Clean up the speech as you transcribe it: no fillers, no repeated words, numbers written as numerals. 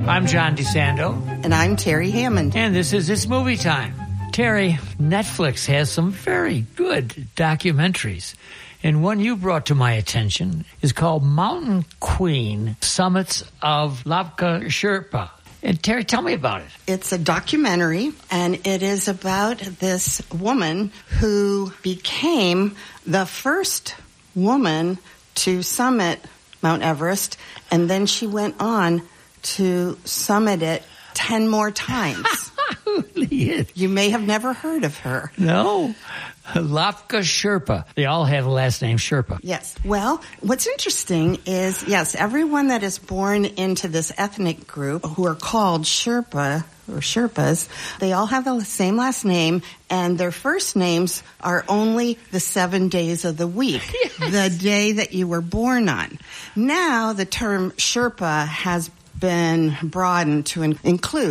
I'm John DeSando. And I'm Terry Hammond. And this is It's Movie Time. Terry, Netflix has some very good documentaries. And one you brought to my attention is called Mountain Queen, Summits of Lhasa Sherpa. And Terry, tell me about it. It's a documentary, and it is about this woman who became the first woman to summit Mount Everest, and then she went on to summit it 10 more times. You may have never heard of her. No. Lhasa Sherpa. They all have the last name Sherpa. Yes. Well, what's interesting is, yes, everyone that is born into this ethnic group who are called Sherpa or Sherpas, they all have the same last name, and their first names are only the 7 days of the week, the day that you were born on. Now, the term Sherpa has been broadened to include